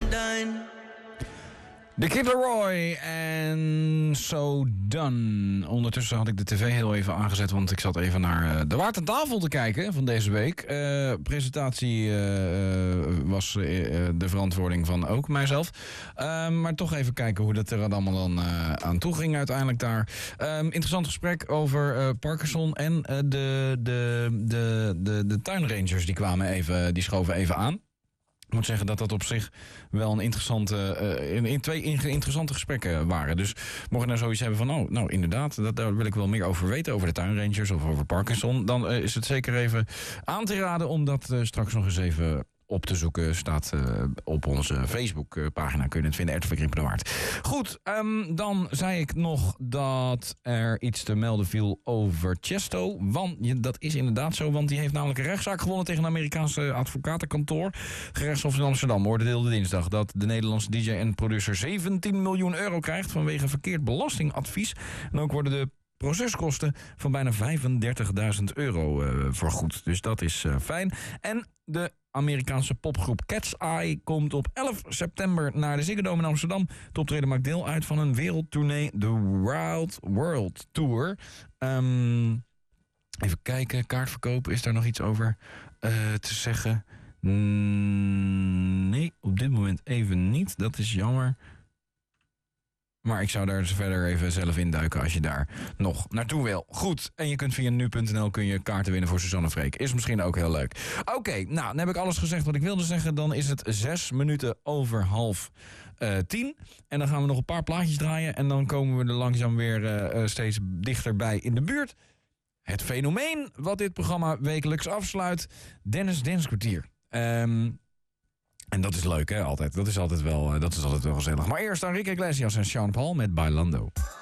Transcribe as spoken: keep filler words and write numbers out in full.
dine. De Kid Laroi en So Done. Ondertussen had ik de tv heel even aangezet, want ik zat even naar uh, De Waard aan Tafel te kijken van deze week. Uh, presentatie uh, uh, was uh, de verantwoording van ook mijzelf. Uh, maar toch even kijken hoe dat er allemaal dan uh, aan toe ging uiteindelijk daar. Uh, interessant gesprek over uh, Parkinson en uh, de, de, de, de, de tuinrangers die kwamen even, die schoven even aan. Ik moet zeggen dat dat op zich wel een interessante, uh, in, in twee in, interessante gesprekken waren. Dus mocht je nou zoiets hebben van, oh, nou inderdaad, dat, daar wil ik wel meer over weten, over de tuinrangers of over Parkinson, dan uh, is het zeker even aan te raden om dat uh, straks nog eens even op te zoeken. Staat uh, op onze Facebookpagina, kun je het vinden, R T V Griep de Waard. Goed, um, dan zei ik nog dat er iets te melden viel over Chesto. Want ja, dat is inderdaad zo, want die heeft namelijk een rechtszaak gewonnen tegen een Amerikaanse advocatenkantoor. Gerechtshof in Amsterdam oordeelde dinsdag dat de Nederlandse D J en producer zeventien miljoen euro krijgt vanwege verkeerd belastingadvies. En ook worden de proceskosten van bijna vijfendertigduizend euro uh, vergoed. Dus dat is uh, fijn. En de Amerikaanse popgroep Cat's Eye komt op elf september naar de Ziggo Dome in Amsterdam. Het optreden maakt deel uit van een wereldtournee, The Wild World Tour. Um, even kijken, kaartverkoop, is daar nog iets over uh, te zeggen? Mm, nee, op dit moment even niet. Dat is jammer. Maar ik zou daar dus verder even zelf induiken als je daar nog naartoe wil. Goed, en je kunt via nu punt n l kun je kaarten winnen voor Suzanne Freek. Is misschien ook heel leuk. Oké, okay, nou, dan heb ik alles gezegd wat ik wilde zeggen. Dan is het zes minuten over half uh, tien. En dan gaan we nog een paar plaatjes draaien. En dan komen we er langzaam weer uh, steeds dichterbij in de buurt. Het fenomeen wat dit programma wekelijks afsluit. Dennis Danskwartier. Um, En dat is leuk, hè, altijd. Dat is altijd wel, dat is altijd wel gezellig. Maar eerst Enrique Iglesias en Sean Paul met Bailando.